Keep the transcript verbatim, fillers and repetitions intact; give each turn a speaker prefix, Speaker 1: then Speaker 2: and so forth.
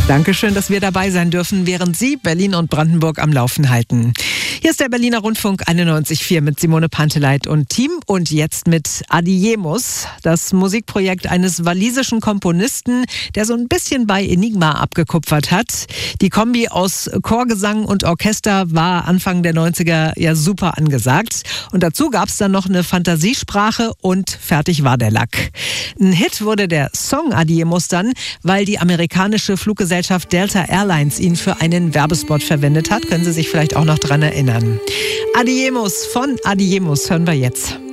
Speaker 1: Dankeschön, dass wir dabei sein dürfen, während Sie Berlin und Brandenburg am Laufen halten. Hier ist der Berliner Rundfunk einundneunzig Komma vier mit Simone Panteleit und Team und jetzt mit Adiemus, das Musikprojekt eines walisischen Komponisten, der so ein bisschen bei Enigma abgekupfert hat. Die Kombi aus Chorgesang und Orchester war Anfang der neunziger ja super angesagt. Und dazu gab es dann noch eine Fantasiesprache und fertig war der Lack. Ein Hit wurde der Song Adiemus dann, weil die amerikanische Fluggesellschaft Delta Airlines ihn für einen Werbespot verwendet hat. Können Sie sich vielleicht auch noch dran erinnern. Adiemus von Adiemus hören wir jetzt.